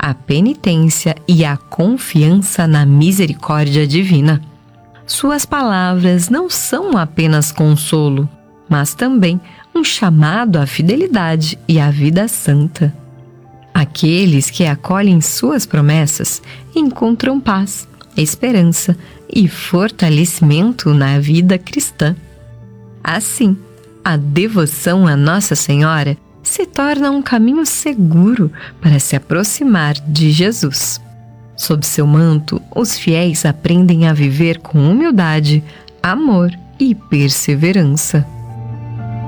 a penitência e a confiança na misericórdia divina. Suas palavras não são apenas consolo, mas também um chamado à fidelidade e à vida santa. Aqueles que acolhem suas promessas encontram paz, esperança e fortalecimento na vida cristã. Assim, a devoção a Nossa Senhora se torna um caminho seguro para se aproximar de Jesus. Sob seu manto, os fiéis aprendem a viver com humildade, amor e perseverança.